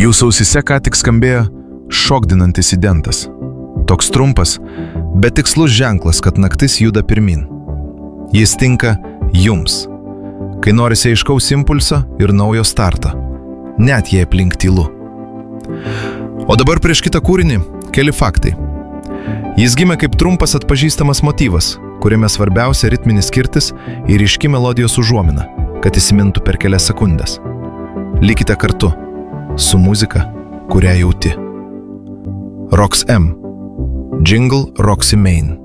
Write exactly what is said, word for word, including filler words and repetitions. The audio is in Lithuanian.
Jūsų ausise ką tik skambėjo šokdinantis identas. Toks trumpas, bet tikslus ženklas, kad naktis juda pirmin. Jis tinka jums, kai norisi aiškaus impulso ir naujo starto, net jei aplink tylu. O dabar prieš kitą kūrinį keli faktai. Jis gimė kaip trumpas atpažįstamas motyvas, kuriame svarbiausia ritminis skirtis ir ryški melodijos užuomina, kad įsimintų per kelias sekundes. Likite kartu su muzika, kurią jauti. Rox M. Jingle Roxy Main.